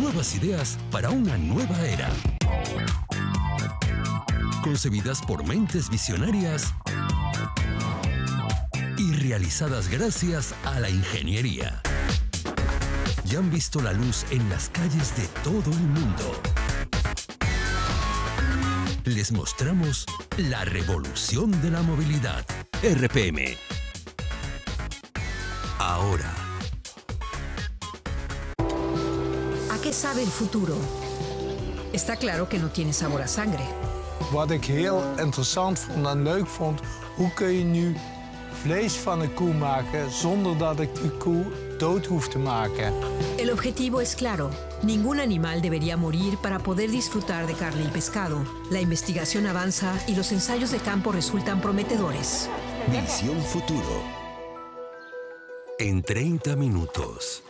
nuevas ideas para una nueva era. Concebidas por mentes visionarias y realizadas gracias a la ingeniería. Ya han visto la luz en las calles de todo el mundo. Les mostramos la revolución de la movilidad. RPM. Ahora. ¿A qué sabe el futuro? Está claro que no tiene sabor a sangre. Wat ik heel interessant vond en leuk vond, hoe kun je nu vlees van een koe maken zonder dat ik die koe dood hoef te maken? El objetivo es claro. Ningún animal debería morir para poder disfrutar de carne y pescado. La investigación avanza y los ensayos de campo resultan prometedores. Visión Futuro. En 30 minutos.